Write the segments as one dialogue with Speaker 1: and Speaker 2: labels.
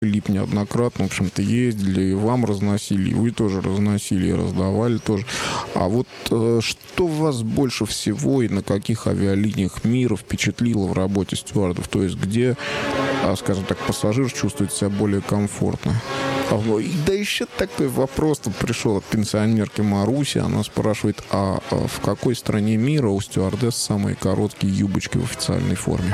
Speaker 1: Филипп неоднократно, в общем-то, ездили, и вам разносили, и вы тоже разносили, и раздавали тоже. А вот что вас больше всего и на каких авиалиниях мира впечатлило в работе стюардов? То есть где, скажем так, пассажир чувствует себя более комфортно? Да еще такой вопрос тут пришел от пенсионерки Маруси. Она спрашивает, а в какой стране мира у стюардесс самые короткие юбочки в официальной форме?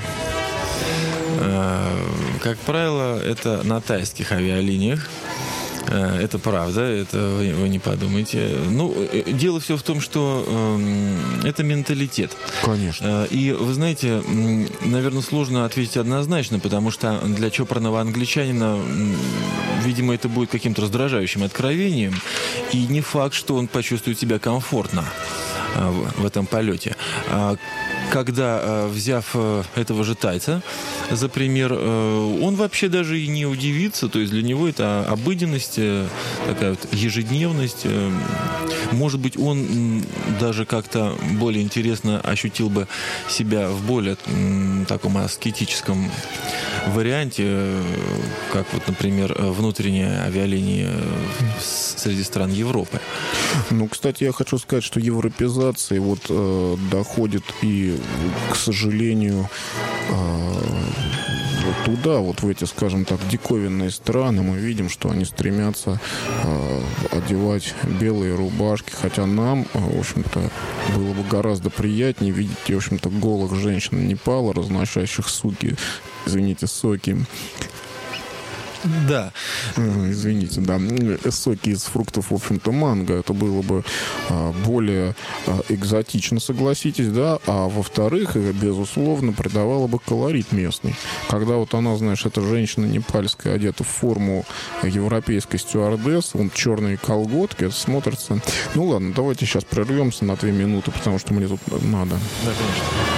Speaker 2: Как правило, это на тайских авиалиниях. Это правда, это вы не подумайте. Ну, дело все в том, что это менталитет.
Speaker 1: Конечно.
Speaker 2: И, вы знаете, наверное, сложно ответить однозначно, потому что для чопорного англичанина, видимо, это будет каким-то раздражающим откровением, и не факт, что он почувствует себя комфортно в этом полете. Когда, взяв этого же тайца за пример, он вообще даже и не удивится, то есть для него это обыденность, такая вот ежедневность. Может быть, он даже как-то более интересно ощутил бы себя в более таком аскетическом варианте, как вот, например, внутренние авиалинии среди стран Европы.
Speaker 1: Ну, кстати, я хочу сказать, что европеизация вот доходит и, к сожалению, туда, вот в эти, скажем так, диковинные страны. Мы видим, что они стремятся одевать белые рубашки, хотя нам, в общем-то, было бы гораздо приятнее видеть, в общем-то, голых женщин Непала, разносящих соки.
Speaker 2: Да.
Speaker 1: Извините, да. Соки из фруктов, в общем-то, манго. Это было бы более экзотично, согласитесь, да. А во-вторых, безусловно, придавало бы колорит местный. Когда вот она, знаешь, эта женщина непальская, одета в форму европейской стюардессы, вон черные колготки, это смотрится... Ну ладно, давайте сейчас прервемся на 2 минуты, потому что мне тут надо.
Speaker 2: Да, конечно.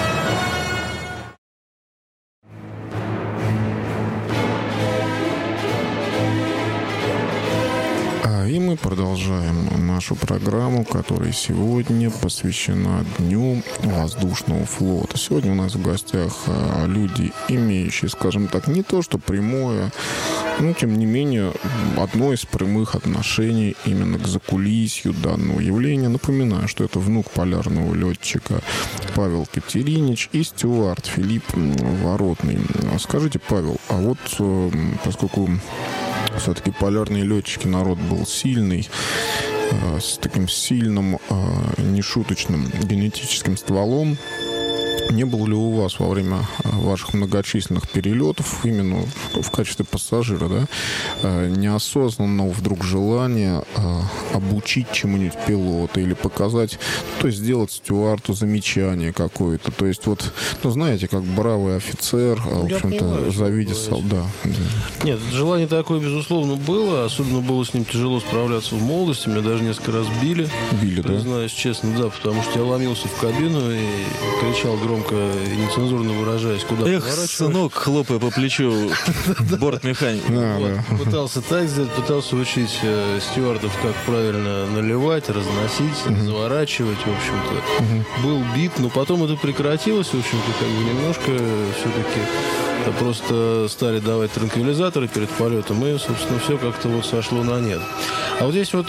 Speaker 1: И мы продолжаем нашу программу, которая сегодня посвящена Дню воздушного флота. Сегодня у нас в гостях люди, имеющие, скажем так, не то что прямое, но, тем не менее, одно из прямых отношений именно к закулисью данного явления. Напоминаю, что это внук полярного летчика Павел Катеринич и стюард Филипп Воротный. Скажите, Павел, а вот поскольку все-таки полярные летчики, народ был сильный, с таким сильным, нешуточным генетическим стволом, не было ли у вас во время ваших многочисленных перелетов, именно в качестве пассажира, да, неосознанного вдруг желания обучить чему-нибудь пилота или показать, то есть сделать стюарду замечание какое-то? То есть вот, ну, знаете, как бравый офицер, в общем-то, завидя солдат.
Speaker 3: Нет, желание такое, безусловно, было. Особенно было с ним тяжело справляться в молодости. Меня даже несколько раз били.
Speaker 1: Били, да?
Speaker 3: Признаюсь честно, да, потому что я ломился в кабину и кричал громко и нецензурно выражаясь, куда
Speaker 2: поворачиваешь. Сынок, хлопая по плечу бортмеханик.
Speaker 3: Пытался так сделать, пытался учить стюардов, как правильно наливать, разносить, заворачивать, в общем-то. Был бит, но потом это прекратилось, в общем-то, как бы немножко все-таки просто стали давать транквилизаторы перед полетом, и, собственно, все как-то вот сошло на нет. А вот здесь вот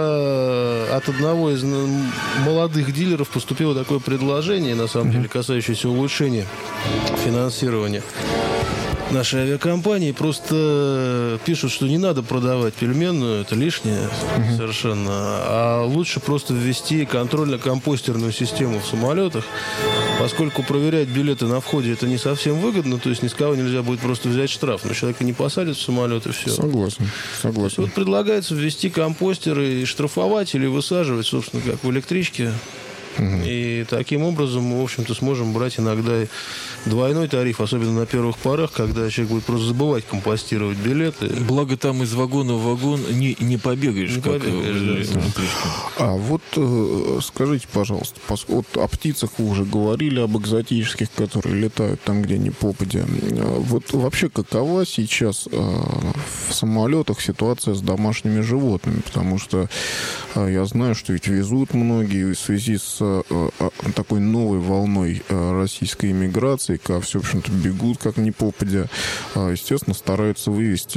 Speaker 3: от одного из молодых дилеров поступило такое предложение, на самом деле, касающееся улучшения финансирования нашей авиакомпании. Просто пишут, что не надо продавать пельменную, это лишнее совершенно, а лучше просто ввести контрольно-компостерную систему в самолетах, поскольку проверять билеты на входе это не совсем выгодно, то есть ни с кого нельзя будет просто взять штраф, но человека не посадят в самолет и все.
Speaker 1: Согласен.
Speaker 3: Вот предлагается ввести компостеры и штрафовать или высаживать, собственно, как в электричке. И таким образом мы, в общем-то, сможем брать иногда двойной тариф, особенно на первых порах, когда человек будет просто забывать компостировать билеты.
Speaker 2: Благо там из вагона в вагон не побегаешь.
Speaker 3: Не побегаешь, да.
Speaker 1: А вот скажите, пожалуйста, вот о птицах вы уже говорили, об экзотических, которые летают там, где ни попадя. Вот вообще какова сейчас в самолетах ситуация с домашними животными? Потому что я знаю, что ведь везут многие в связи с с такой новой волной российской иммиграции, когда все, в общем-то, бегут как ни попадя, естественно, стараются вывести